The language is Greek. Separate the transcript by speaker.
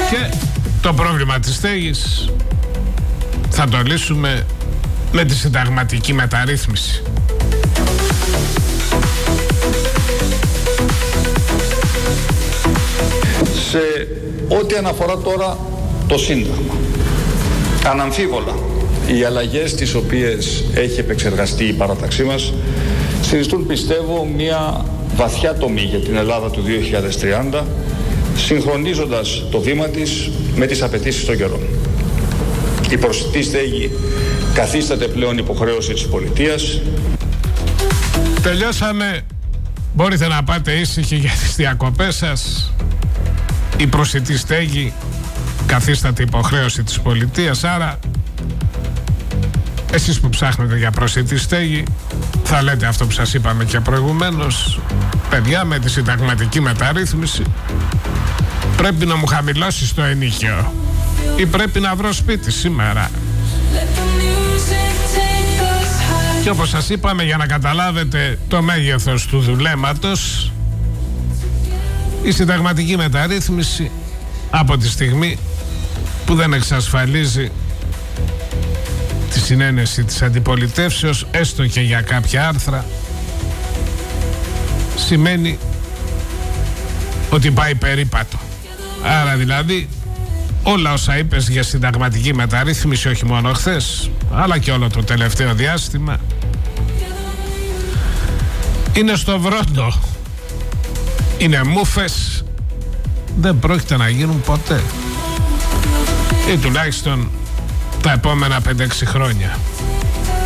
Speaker 1: Και το πρόβλημα της στέγης θα το λύσουμε με τη συνταγματική μεταρρύθμιση.
Speaker 2: Σε ό,τι αναφορά τώρα το Σύνταγμα, αναμφίβολα οι αλλαγές τις οποίες έχει επεξεργαστεί η παράταξή μας συνιστούν, πιστεύω, μια βαθιά τομή για την Ελλάδα του 2030, συγχρονίζοντας το βήμα της με τις απαιτήσεις των καιρών. Η προσιτή στέγη καθίσταται πλέον υποχρέωση της πολιτείας.
Speaker 1: Τελειώσαμε. Μπορείτε να πάτε ήσυχοι για τις διακοπές σας. Η προσιτή στέγη καθίσταται υποχρέωση της πολιτείας. Άρα εσείς που ψάχνετε για προσιτή στέγη θα λέτε αυτό που σας είπαμε και προηγουμένως: παιδιά, με τη συνταγματική μεταρρύθμιση πρέπει να μου χαμηλώσεις το ενοίκιο ή πρέπει να βρω σπίτι σήμερα. Και όπως σας είπαμε, για να καταλάβετε το μέγεθος του δουλέματος, η συνταγματική μεταρρύθμιση από τη στιγμή που δεν εξασφαλίζει τη συνένεση της αντιπολιτεύσεως, έστω και για κάποια άρθρα, σημαίνει ότι πάει περίπατο. Άρα δηλαδή όλα όσα είπες για συνταγματική μεταρρύθμιση, όχι μόνο χθες αλλά και όλο το τελευταίο διάστημα, είναι στο βρόντο, είναι μούφες, δεν πρόκειται να γίνουν ποτέ ή τουλάχιστον τα επόμενα 5-6 χρόνια.